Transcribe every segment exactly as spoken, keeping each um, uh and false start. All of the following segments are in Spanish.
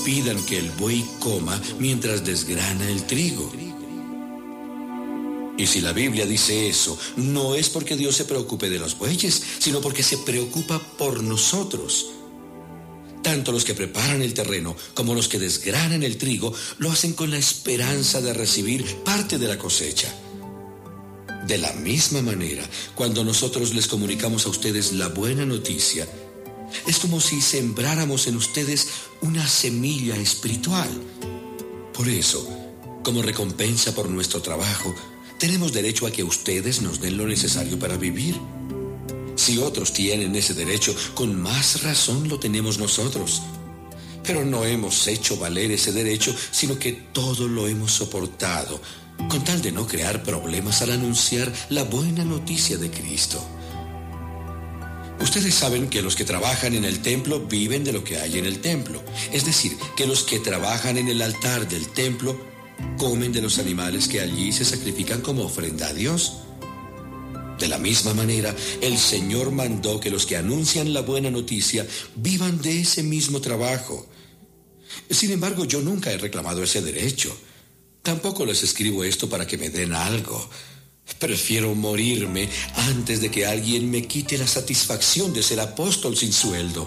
impidan que el buey coma mientras desgrana el trigo. Y si la Biblia dice eso, no es porque Dios se preocupe de los bueyes, sino porque se preocupa por nosotros. Tanto los que preparan el terreno como los que desgranan el trigo lo hacen con la esperanza de recibir parte de la cosecha. De la misma manera, cuando nosotros les comunicamos a ustedes la buena noticia, es como si sembráramos en ustedes una semilla espiritual. Por eso, como recompensa por nuestro trabajo, tenemos derecho a que ustedes nos den lo necesario para vivir. Si otros tienen ese derecho, con más razón lo tenemos nosotros. Pero no hemos hecho valer ese derecho, sino que todo lo hemos soportado, con tal de no crear problemas al anunciar la buena noticia de Cristo. Ustedes saben que los que trabajan en el templo viven de lo que hay en el templo. Es decir, que los que trabajan en el altar del templo comen de los animales que allí se sacrifican como ofrenda a Dios. De la misma manera, el Señor mandó que los que anuncian la buena noticia vivan de ese mismo trabajo. Sin embargo, yo nunca he reclamado ese derecho. Tampoco les escribo esto para que me den algo. Prefiero morirme antes de que alguien me quite la satisfacción de ser apóstol sin sueldo.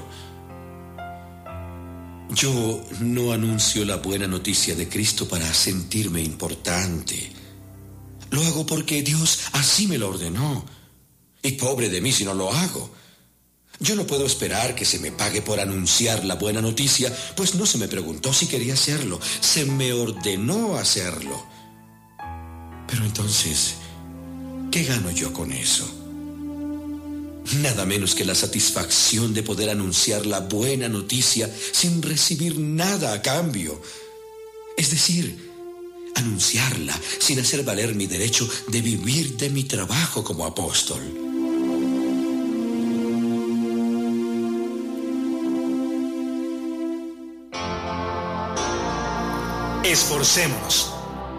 Yo no anuncio la buena noticia de Cristo para sentirme importante. Lo hago porque Dios así me lo ordenó. Y pobre de mí si no lo hago. Yo no puedo esperar que se me pague por anunciar la buena noticia, pues no se me preguntó si quería hacerlo. Se me ordenó hacerlo. Pero entonces, ¿qué gano yo con eso? Nada menos que la satisfacción de poder anunciar la buena noticia sin recibir nada a cambio. Es decir, anunciarla sin hacer valer mi derecho de vivir de mi trabajo como apóstol. Esforcémonos.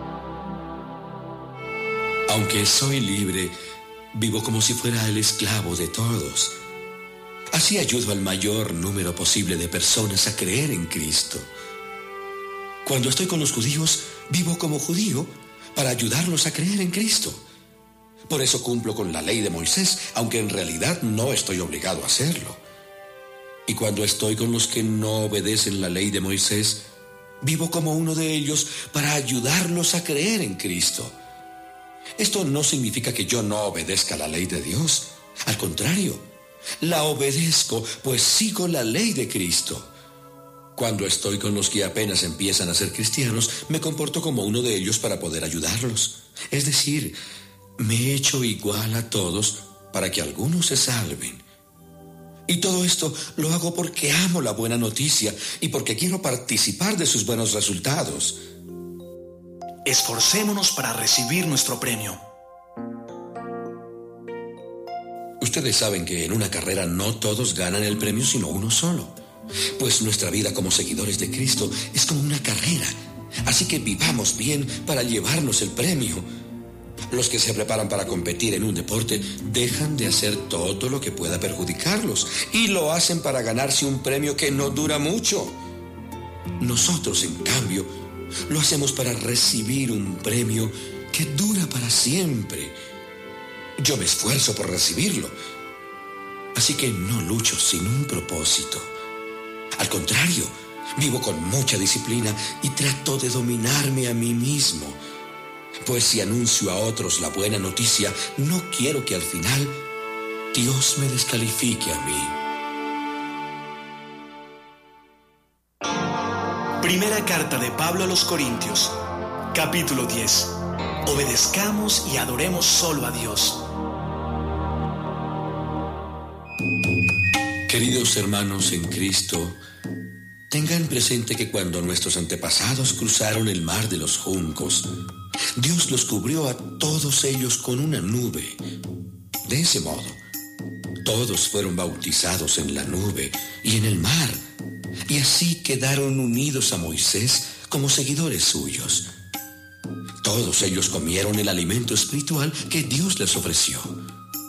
Aunque soy libre, vivo como si fuera el esclavo de todos. Así ayudo al mayor número posible de personas a creer en Cristo. Cuando estoy con los judíos, vivo como judío para ayudarlos a creer en Cristo. Por eso cumplo con la ley de Moisés, aunque en realidad no estoy obligado a hacerlo. Y cuando estoy con los que no obedecen la ley de Moisés, vivo como uno de ellos para ayudarlos a creer en Cristo. Esto no significa que yo no obedezca la ley de Dios. Al contrario, la obedezco, pues sigo la ley de Cristo. Cuando estoy con los que apenas empiezan a ser cristianos, me comporto como uno de ellos para poder ayudarlos. Es decir, me he hecho igual a todos para que algunos se salven. Y todo esto lo hago porque amo la buena noticia y porque quiero participar de sus buenos resultados. Esforcémonos para recibir nuestro premio. Ustedes saben que en una carrera no todos ganan el premio, sino uno solo. Pues nuestra vida como seguidores de Cristo es como una carrera. Así que vivamos bien para llevarnos el premio. Los que se preparan para competir en un deporte dejan de hacer todo lo que pueda perjudicarlos y lo hacen para ganarse un premio que no dura mucho. Nosotros, en cambio, lo hacemos para recibir un premio que dura para siempre. Yo me esfuerzo por recibirlo, así que no lucho sin un propósito. Al contrario, vivo con mucha disciplina y trato de dominarme a mí mismo. Pues si anuncio a otros la buena noticia, no quiero que al final Dios me descalifique a mí. Primera carta de Pablo a los Corintios, capítulo diez. Obedezcamos y adoremos solo a Dios. Queridos hermanos en Cristo, tengan presente que cuando nuestros antepasados cruzaron el mar de los juncos, Dios los cubrió a todos ellos con una nube. De ese modo, todos fueron bautizados en la nube y en el mar, y así quedaron unidos a Moisés como seguidores suyos. Todos ellos comieron el alimento espiritual que Dios les ofreció.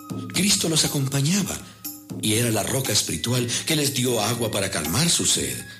Cristo los acompañaba y era la roca espiritual que les dio agua para calmar su sed.